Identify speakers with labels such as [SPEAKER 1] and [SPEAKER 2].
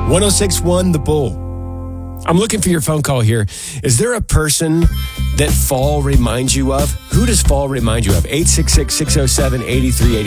[SPEAKER 1] 1061 The Bull. I'm looking for your phone call here. Is there a person that fall reminds you of? Who does fall remind you of? 866-607-8380.